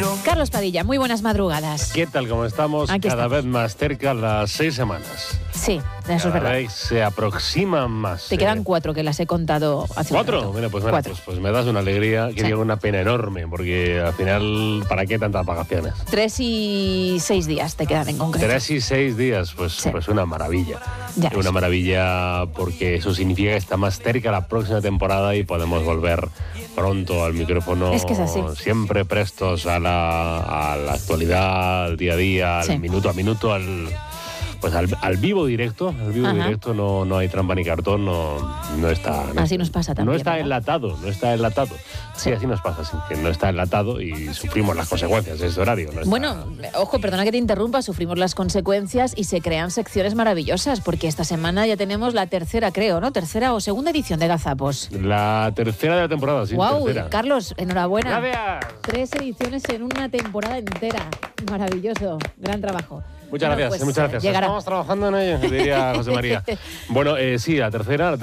Carlos Padilla, muy buenas madrugadas. ¿Qué tal? ¿Cómo estamos? Aquí Cada estamos. vez más cerca las 6 semanas. Sí, eso es Cada verdad. vez se aproximan más. Te quedan 4 que las he contado hace un ¿4? rato. Mira, pues, 4. pues me das una alegría, que Sí. digo una pena enorme, porque al final, ¿para qué tantas vacaciones? 3 y 6 días te quedan en concreto. 3 y 6 días, pues, Sí. pues una maravilla. Ya Una ves. maravilla porque eso significa que está más cerca la próxima temporada y podemos volver pronto al micrófono. Es que es así. Siempre prestos a la actualidad, al día a día, al Sí. minuto a minuto, al vivo directo. Al vivo Ajá. directo no hay trampa ni cartón, no está. Así nos pasa también, No está ¿verdad? enlatado. Sí, Sí. así nos pasa, sí, que no está enlatado y sufrimos las consecuencias de este horario. No está- Bueno, ojo, perdona que te interrumpa, sufrimos las consecuencias y se crean secciones maravillosas, porque esta semana ya tenemos la tercera, creo, ¿no? Tercera o segunda edición de Gazapos. La tercera de la temporada, sí. ¡Wow! tercera. Carlos, enhorabuena. Gracias. 3 ediciones en una temporada entera. Maravilloso. Gran trabajo. Muchas Bueno, gracias, pues, muchas gracias. Llegará. Estamos trabajando en ello, diría José María. Bueno, sí, la tercera.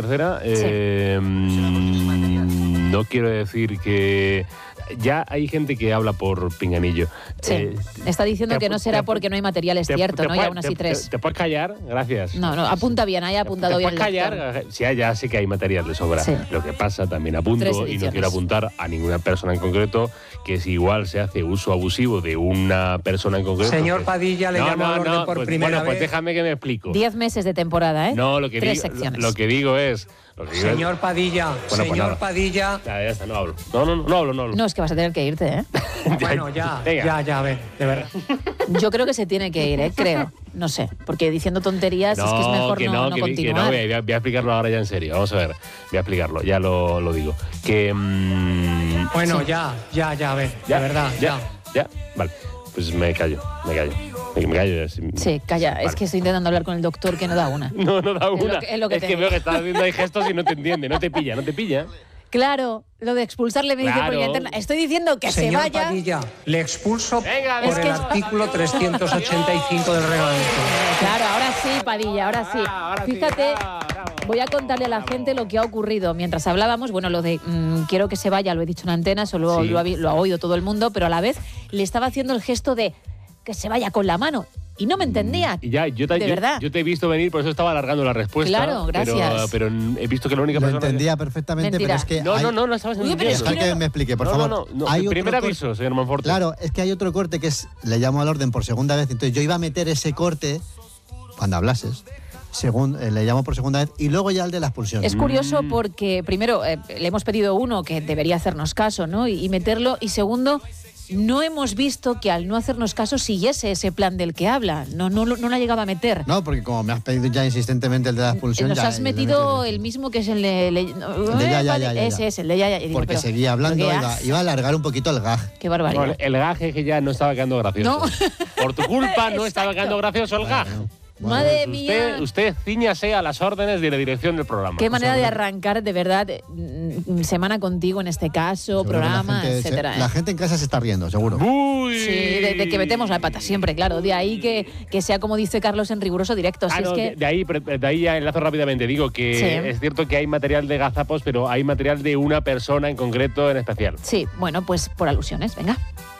No quiero decir que ya hay gente que habla por pinganillo. Sí. Está diciendo te- que no será te- porque no hay material, es cierto, ¿no? Y aún así 3. ¿Te puedes callar? Gracias. No, apunta bien, haya apuntado ¿Te bien. puedes el lector. callar? Sí, ya sé que hay material de sobra. Sí. Lo que pasa, también 3 apunto, y no ediciones. quiero apuntar a ninguna persona en concreto, que si igual se hace uso abusivo de una persona en concreto. Señor que- Padilla, le llamo al orden por pues, primera bueno, pues vez. déjame que me explico. 10 meses de temporada, ¿eh? No, lo que 3 digo, secciones. lo que digo es. Señor Padilla, pues señor nada. Padilla. Ya está, no hablo. No hablo. No, es que vas a tener que irte, ¿eh? Bueno, ya, Venga. a ver, de verdad. Yo creo que se tiene que ir, ¿eh? Creo. No sé, porque diciendo tonterías es que es mejor no que continuar. voy a explicarlo ahora ya en serio. Vamos a ver, voy a explicarlo, ya lo digo. Que. Bueno, Sí. ya, a ver, de verdad, ya. Vale, pues me callo. Me callo ya. Sí, calla, Vale. es que estoy intentando hablar con el doctor que no da una. No da una. es lo que te que digo. veo que estás haciendo ahí gestos y no te entiende, no te pilla. Claro, lo de expulsarle me dice por Claro. vía interna. Estoy diciendo que se Señor vaya. Padilla, le expulso Venga, por es el que- artículo 385 del reglamento. Claro, ahora sí, Padilla, ahora sí. Ahora sí, Fíjate, bravo. voy a contarle a la gente lo que ha ocurrido. Mientras hablábamos, bueno, lo de quiero que se vaya, lo he dicho en antena, solo Sí. lo ha oído todo el mundo, pero a la vez le estaba haciendo el gesto de que se vaya con la mano. Y no me entendía. Y ya, de verdad. yo te he visto venir, por eso estaba alargando la respuesta. Claro, gracias. Pero he visto que la única Lo persona. entendía perfectamente, Mentira. pero es que. No estabas Uy, pero entendiendo. es Dejar que me explique, por favor. No. Hay otro Primer corte- aviso, señor Monforte. Claro, es que hay otro corte que es. Le llamo al orden por segunda vez. Entonces yo iba a meter ese corte cuando hablases. Le llamo por segunda vez y luego ya el de la expulsión. Es curioso porque, primero, le hemos pedido uno que debería hacernos caso, ¿no? Y meterlo. Y segundo, no hemos visto que al no hacernos caso siguiese ese plan del que habla. No la llegaba a meter. No, porque como me has pedido ya insistentemente el de la expulsión. Nos ya, has metido le el mismo que es el de... El de ya. Ese es, el de ya. Y digo, Porque pero, seguía hablando, pero qué iba a alargar un poquito el gag. Qué barbaridad. No, el gaje que ya no estaba quedando gracioso. No. Por tu culpa no estaba Exacto. quedando gracioso el gag. Bueno, Madre mía. Usted cíñase a las órdenes de la dirección del programa. Qué manera de arrancar, de verdad, semana contigo en este caso, seguro que programa, etcétera. La gente en casa se está riendo, seguro. Uy. Sí, de que metemos la pata siempre, claro. De ahí que sea, como dice Carlos, en riguroso directo. Si Ah, no, es que... de ahí ya enlazo rápidamente. Digo que Sí. es cierto que hay material de gazapos, pero hay material de una persona en concreto en especial. Sí, bueno, pues por alusiones, venga.